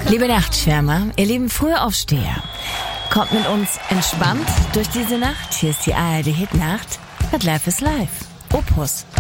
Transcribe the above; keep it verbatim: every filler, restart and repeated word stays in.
Liebe Nachtschwärmer, ihr lieben Frühaufsteher, kommt mit uns entspannt durch diese Nacht. Hier ist die A R D Hitnacht mit Life is Life. Opus.